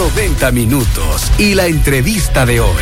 90 minutos y la entrevista de hoy.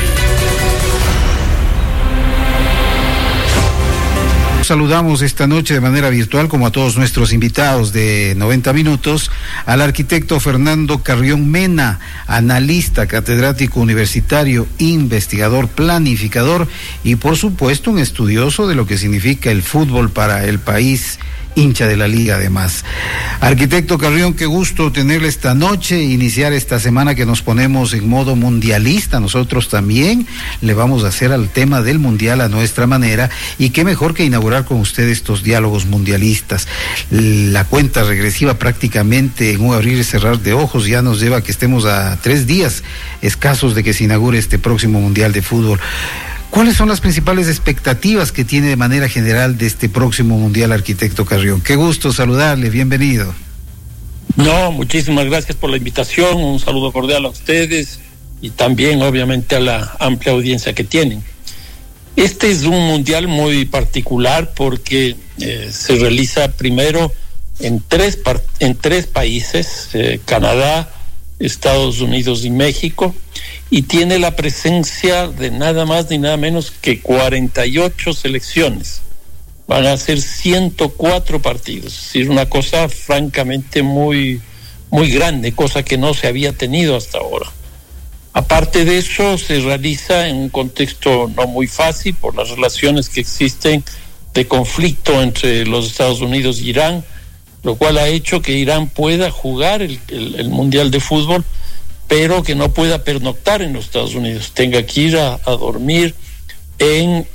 Saludamos esta noche de manera virtual, como a todos nuestros invitados de 90 minutos, al arquitecto Fernando Carrión Mena, analista, catedrático universitario, investigador, planificador y por supuesto un estudioso de lo que significa el fútbol para el país, hincha de la liga además. Arquitecto Carrión, qué gusto tenerle esta noche, iniciar esta semana que nos ponemos en modo mundialista. Nosotros también le vamos a hacer al tema del mundial a nuestra manera, y qué mejor que inaugurar con usted estos diálogos mundialistas. La cuenta regresiva prácticamente en un abrir y cerrar de ojos ya nos lleva a que estemos a 3 días escasos de que se inaugure este próximo mundial de fútbol. ¿Cuáles son las principales expectativas que tiene de manera general de este próximo mundial, arquitecto Carrión? Qué gusto saludarle, bienvenido. No, muchísimas gracias por la invitación, un saludo cordial a ustedes y también obviamente a la amplia audiencia que tienen. Este es un mundial muy particular porque se realiza primero en tres países, Canadá, Estados Unidos y México, y tiene la presencia de nada más ni nada menos que 48 selecciones. Van a ser 104 partidos, es decir, una cosa francamente muy, muy grande, cosa que no se había tenido hasta ahora. Aparte de eso, se realiza en un contexto no muy fácil por las relaciones que existen de conflicto entre los Estados Unidos y Irán, lo cual ha hecho que Irán pueda jugar el Mundial de Fútbol, pero que no pueda pernoctar en los Estados Unidos, tenga que ir a dormir en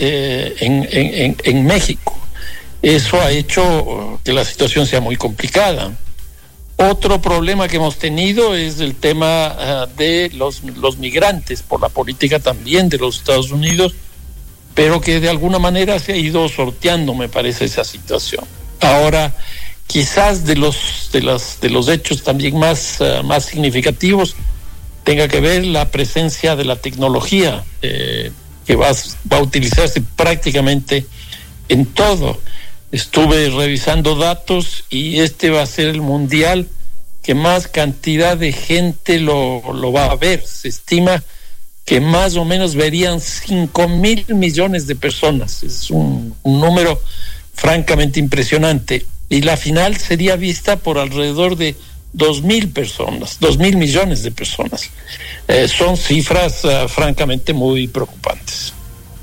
México. Eso ha hecho que la situación sea muy complicada. Otro problema que hemos tenido es el tema de los migrantes, por la política también de los Estados Unidos, pero que de alguna manera se ha ido sorteando, me parece, esa situación. Ahora, quizás de los hechos también más significativos tenga que ver la presencia de la tecnología que va a utilizarse prácticamente en todo. Estuve revisando datos y este va a ser el mundial que más cantidad de gente lo va a ver. Se estima que más o menos verían 5.000 millones de personas. Es un número francamente impresionante. Y la final sería vista por alrededor de 2.000 personas, 2.000 millones de personas. Son cifras francamente muy preocupantes.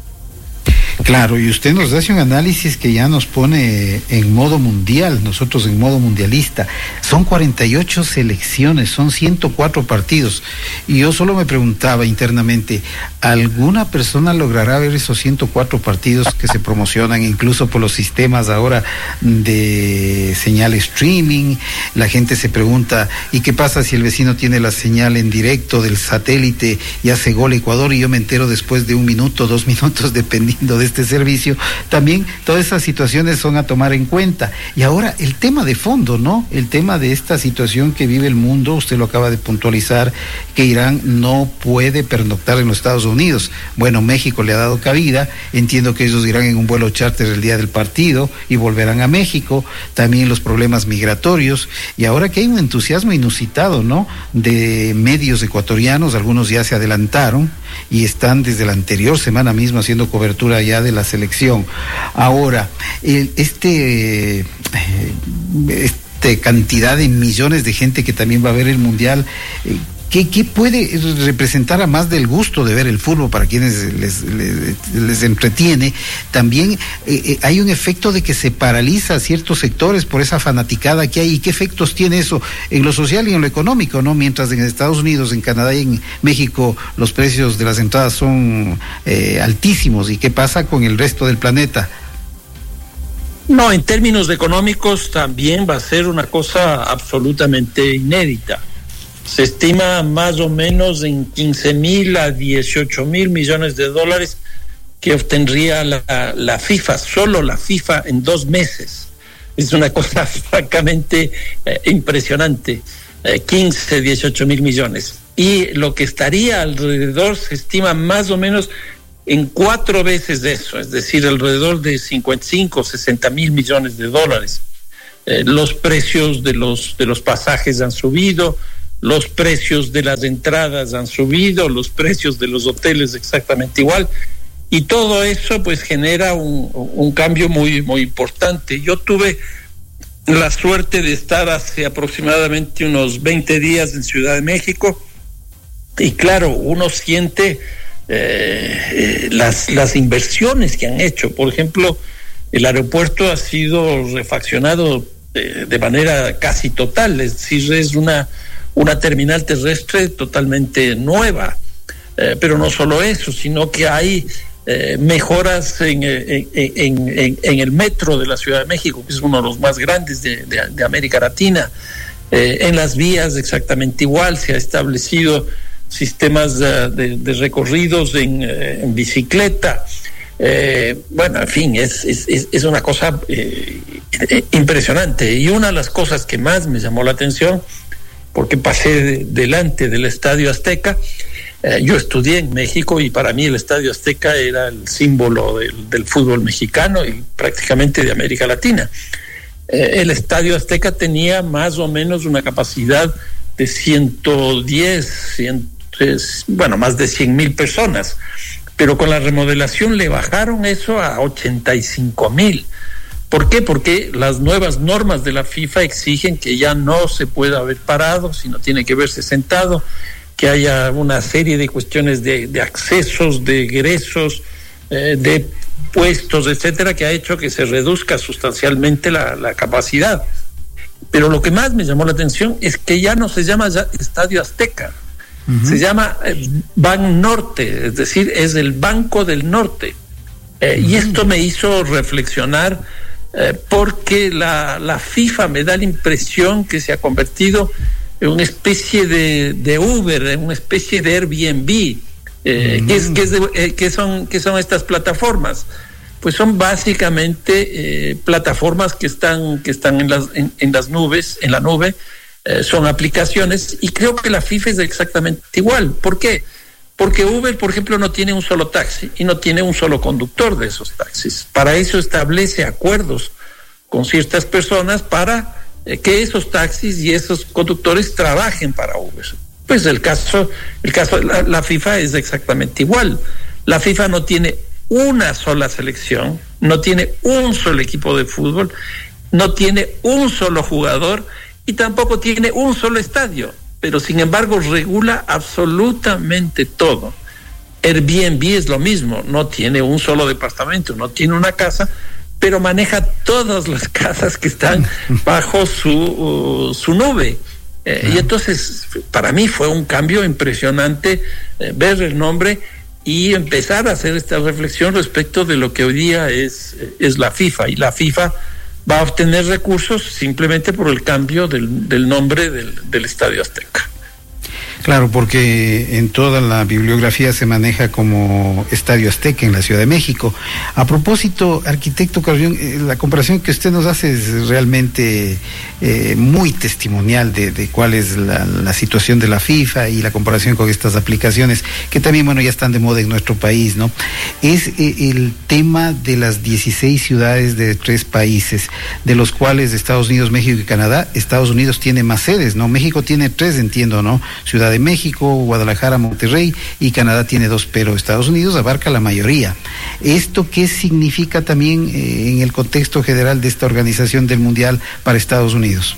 Claro, y usted nos hace un análisis que ya nos pone en modo mundial, nosotros en modo mundialista. Son 48 selecciones, son 104 partidos. Y yo solo me preguntaba internamente, ¿alguna persona logrará ver esos 104 partidos que se promocionan incluso por los sistemas ahora de señal streaming? La gente se pregunta, ¿y qué pasa si el vecino tiene la señal en directo del satélite y hace gol Ecuador y yo me entero después de 1 minuto, 2 minutos, dependiendo de este servicio? También todas esas situaciones son a tomar en cuenta. Y ahora el tema de fondo, ¿no? El tema de esta situación que vive el mundo, usted lo acaba de puntualizar, que Irán no puede pernoctar en los Estados Unidos. Bueno, México le ha dado cabida, entiendo que ellos irán en un vuelo charter el día del partido y volverán a México, también los problemas migratorios, y ahora que hay un entusiasmo inusitado, ¿no? De medios ecuatorianos, algunos ya se adelantaron y están desde la anterior semana mismo haciendo cobertura ya de la selección. Ahora, cantidad de millones de gente que también va a ver el mundial, ¿qué puede representar a más del gusto de ver el fútbol para quienes les entretiene? También hay un efecto de que se paraliza ciertos sectores por esa fanaticada que hay. ¿Y qué efectos tiene eso en lo social y en lo económico, no? Mientras en Estados Unidos, en Canadá y en México los precios de las entradas son altísimos. ¿Y qué pasa con el resto del planeta? No, en términos económicos también va a ser una cosa absolutamente inédita. Se estima más o menos en 15.000 a 18.000 millones de dólares que obtendría la FIFA, solo la FIFA en 2 meses. Es una cosa francamente impresionante, 15, 18.000 millones. Y lo que estaría alrededor se estima más o menos en 4 veces de eso, es decir, alrededor de 55, 60.000 millones de dólares. Los precios de los pasajes han subido, los precios de las entradas han subido, los precios de los hoteles exactamente igual, y todo eso pues genera un cambio muy, muy importante. Yo tuve la suerte de estar hace aproximadamente unos 20 días en Ciudad de México, y claro, uno siente las inversiones que han hecho. Por ejemplo, el aeropuerto ha sido refaccionado de manera casi total, es decir, es una terminal terrestre totalmente nueva, pero no solo eso, sino que hay mejoras en el metro de la Ciudad de México, que es uno de los más grandes de América Latina. En las vías exactamente igual, se ha establecido sistemas de recorridos en bicicleta. Bueno, en fin, es una cosa impresionante. Y una de las cosas que más me llamó la atención, porque pasé delante del Estadio Azteca, yo estudié en México y para mí el Estadio Azteca era el símbolo del fútbol mexicano y prácticamente de América Latina. El Estadio Azteca tenía más o menos una capacidad de más de 100,000 personas, pero con la remodelación le bajaron eso a 85,000. ¿Por qué? Porque las nuevas normas de la FIFA exigen que ya no se pueda haber parado, sino tiene que verse sentado, que haya una serie de cuestiones de accesos, de egresos, de puestos, etcétera, que ha hecho que se reduzca sustancialmente la capacidad. Pero lo que más me llamó la atención es que ya no se llama ya Estadio Azteca, se llama Ban Norte, es decir, es el Banco del Norte. Y esto me hizo reflexionar, porque la FIFA me da la impresión que se ha convertido en una especie de Uber, en una especie de Airbnb. ¿Qué son estas plataformas? Pues son básicamente plataformas que están en las nubes, en la nube. Son aplicaciones, y creo que la FIFA es exactamente igual. ¿Por qué? Porque Uber, por ejemplo, no tiene un solo taxi y no tiene un solo conductor de esos taxis. Para eso establece acuerdos con ciertas personas para que esos taxis y esos conductores trabajen para Uber. Pues la FIFA es exactamente igual. La FIFA no tiene una sola selección, no tiene un solo equipo de fútbol, no tiene un solo jugador y tampoco tiene un solo estadio, pero sin embargo regula absolutamente todo. Airbnb es lo mismo, no tiene un solo departamento, no tiene una casa, pero maneja todas las casas que están bajo su nube. Y entonces para mí fue un cambio impresionante ver el nombre y empezar a hacer esta reflexión respecto de lo que hoy día es la FIFA. Y la FIFA va a obtener recursos simplemente por el cambio del nombre del Estadio Azteca. Claro, porque en toda la bibliografía se maneja como Estadio Azteca en la Ciudad de México. A propósito, arquitecto Carrión, la comparación que usted nos hace es realmente muy testimonial de cuál es la situación de la FIFA y la comparación con estas aplicaciones que también, bueno, ya están de moda en nuestro país, ¿no? Es el tema de las 16 ciudades de 3 países, de los cuales Estados Unidos, México y Canadá. Estados Unidos tiene más sedes, ¿no? México tiene 3, entiendo, ¿no? Ciudad de México, Guadalajara, Monterrey, y Canadá tiene 2, pero Estados Unidos abarca la mayoría. ¿Esto qué significa también en el contexto general de esta organización del Mundial para Estados Unidos?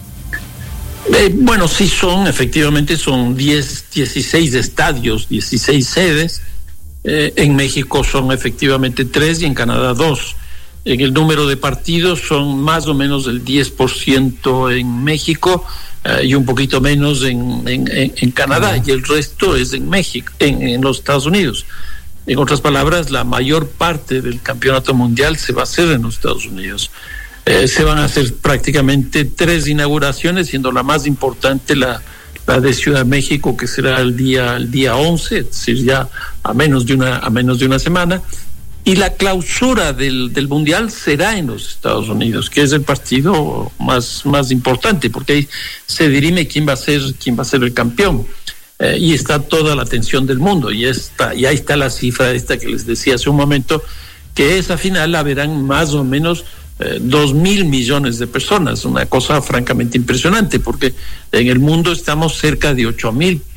Bueno, sí, efectivamente son 16 estadios, 16 sedes. En México son efectivamente 3 y en Canadá 2. En el número de partidos son más o menos el 10% en México, y un poquito menos en Canadá, y el resto es en México, en los Estados Unidos. En otras palabras, la mayor parte del campeonato mundial se va a hacer en los Estados Unidos. Se van a hacer prácticamente 3 inauguraciones, siendo la más importante la de Ciudad de México, que será el día 11, es decir, ya a menos de una semana. Y la clausura del Mundial será en los Estados Unidos, que es el partido más importante, porque ahí se dirime quién va a ser el campeón. Y está toda la atención del mundo, y ahí está la cifra esta que les decía hace un momento, que esa final la verán más o menos 2.000 millones de personas, una cosa francamente impresionante, porque en el mundo estamos cerca de 8.000